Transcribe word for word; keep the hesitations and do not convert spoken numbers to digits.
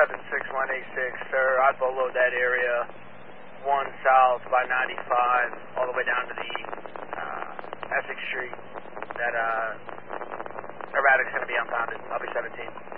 seven six one eight six, sir. I'd load that area one south by ninety-five all the way down to the uh, Essex Street. That uh, erratic's going to be unfounded. I'll be seventeen.